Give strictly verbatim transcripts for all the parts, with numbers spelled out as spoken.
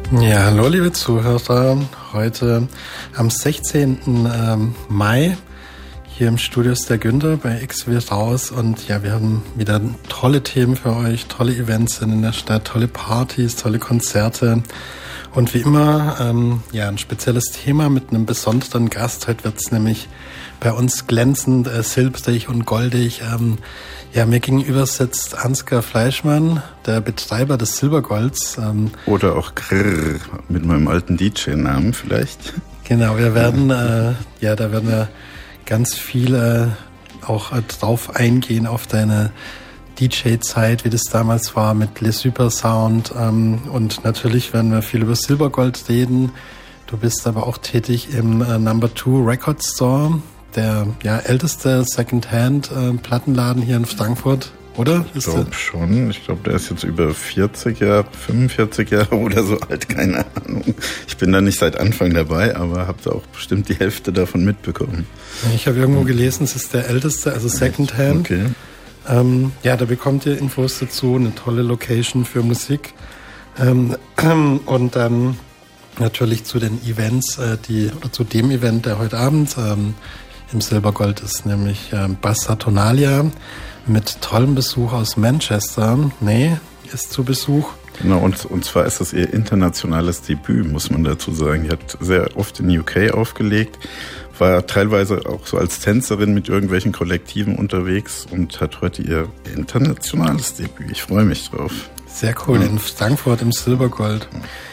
Ja, hallo liebe Zuhörer, heute am sechzehnten Mai hier im Studio ist der Günther bei X wird raus und ja, wir haben wieder tolle Themen für euch, tolle Events sind in der Stadt, tolle Partys, tolle Konzerte und wie immer ähm, ja ein spezielles Thema mit einem besonderen Gast. Heute wird's nämlich bei uns glänzend, äh, silbrig und goldig. Ähm, ja, mir gegenüber sitzt Ansgar Fleischmann, der Betreiber des Silbergolds. Ähm, Oder auch Grrr, mit meinem alten D J-Namen vielleicht. Genau, wir werden, äh, ja, da werden wir ganz viel äh, auch äh, drauf eingehen auf deine D J-Zeit, wie das damals war mit Le Super Sound. Ähm, und natürlich werden wir viel über Silbergold reden. Du bist aber auch tätig im äh, Number Two Record Store, der ja älteste Secondhand-Plattenladen äh, hier in Frankfurt, oder? Ich glaube schon. Ich glaube, der ist jetzt über vierzig Jahre, fünfundvierzig Jahre oder so alt, keine Ahnung. Ich bin da nicht seit Anfang dabei, aber habe da auch bestimmt die Hälfte davon mitbekommen. Ich habe irgendwo gelesen, es ist der älteste, also Secondhand. Okay. Ähm, ja, da bekommt ihr Infos dazu, eine tolle Location für Musik. Ähm, und dann natürlich zu den Events, äh, die oder zu dem Event, der heute Abend ähm, im Silbergold ist, nämlich äh, Bassatonalea mit tollem Besuch aus Manchester. Nee, ist zu Besuch. Genau, und, und zwar ist das ihr internationales Debüt, muss man dazu sagen. Die hat sehr oft in U K aufgelegt, war teilweise auch so als Tänzerin mit irgendwelchen Kollektiven unterwegs und hat heute ihr internationales Debüt. Ich freue mich drauf. Sehr cool, ja. In Frankfurt im Silbergold.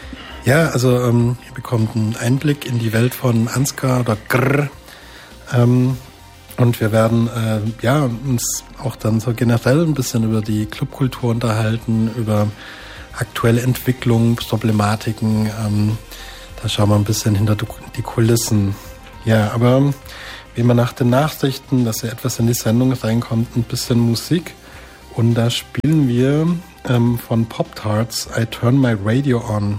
Ja, also ähm, ihr bekommt einen Einblick in die Welt von Ansgar oder Grrr. Ähm, und wir werden äh, ja uns auch dann so generell ein bisschen über die Clubkultur unterhalten, über aktuelle Entwicklungen, Problematiken. Ähm, da schauen wir ein bisschen hinter die Kulissen. Ja, aber wie immer nach den Nachrichten, dass ihr etwas in die Sendung reinkommt, ein bisschen Musik. Und da spielen wir ähm, von Pop-Tarts I Turn My Radio On.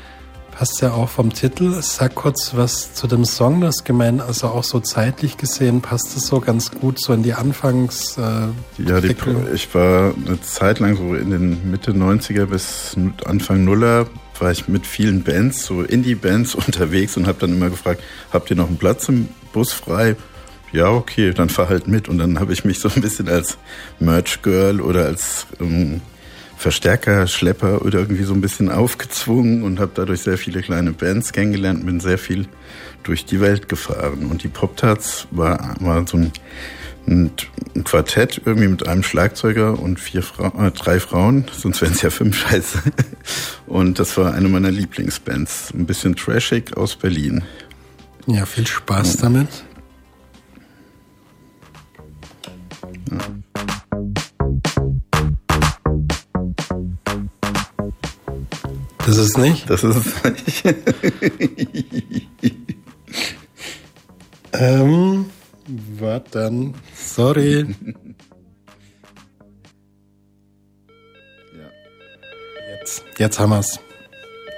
Passt ja auch vom Titel. Sag kurz was zu dem Song, das gemeint, also auch so zeitlich gesehen, passt es so ganz gut so in die Anfangs... Äh, ja, die, ich war eine Zeit lang so in den Mitte neunziger bis Anfang Nuller, war ich mit vielen Bands, so Indie-Bands unterwegs und habe dann immer gefragt, habt ihr noch einen Platz im Bus frei? Ja, okay, dann fahr halt mit. Und dann habe ich mich so ein bisschen als Merch-Girl oder als... Ähm, Verstärker, Schlepper oder irgendwie so ein bisschen aufgezwungen und habe dadurch sehr viele kleine Bands kennengelernt, bin sehr viel durch die Welt gefahren. Und die Pop-Tarts war, war so ein, ein, ein Quartett irgendwie mit einem Schlagzeuger und vier Fra- äh, drei Frauen, sonst wären es ja fünf, scheiße. Und das war eine meiner Lieblingsbands, ein bisschen trashig aus Berlin. Ja, viel Spaß ja. damit. Ja. Das ist nicht? Das ist es nicht. ähm, warte dann. Sorry. Ja. Jetzt, jetzt haben wir's.